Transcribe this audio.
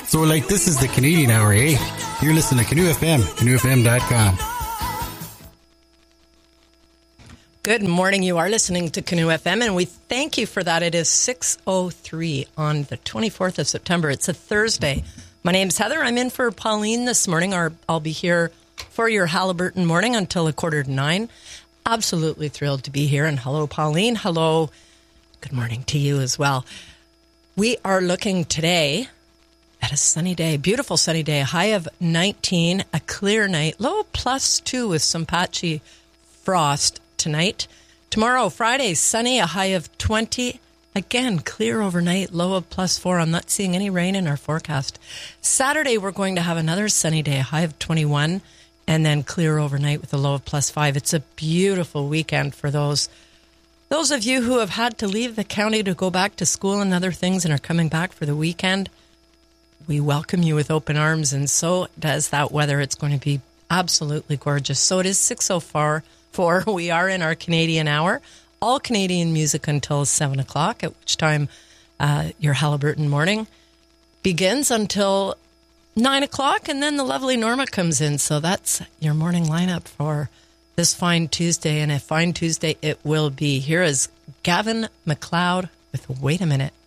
So, like, this is the Canadian Hour, eh? You're listening to Canoe FM, canoefm.com. Good morning. You are listening to Canoe FM, and we thank you for that. It is 6:03 on the 24th of September. It's a Thursday. My name's Heather. I'm in for Pauline this morning. I'll be here for your Haliburton morning until 8:45. Absolutely thrilled to be here. And hello, Pauline. Hello. Good morning to you as well. We are looking today at a sunny day, beautiful sunny day, a high of 19, a clear night, low +2 with some patchy frost tonight. Tomorrow, Friday, sunny, a high of 20. Again, clear overnight, low of +4. I'm not seeing any rain in our forecast. Saturday, we're going to have another sunny day, a high of 21, and then clear overnight with a low of +5. It's a beautiful weekend for those of you who have had to leave the county to go back to school and other things and are coming back for the weekend. We welcome you with open arms, and so does that weather. It's going to be absolutely gorgeous. So it is 6:04. We are in our Canadian Hour. All Canadian music until 7 o'clock, at which time your Haliburton morning begins until 9 o'clock, and then the lovely Norma comes in. So that's your morning lineup for this fine Tuesday, and a fine Tuesday it will be. Here is Gavin MacLeod with Wait a Minute.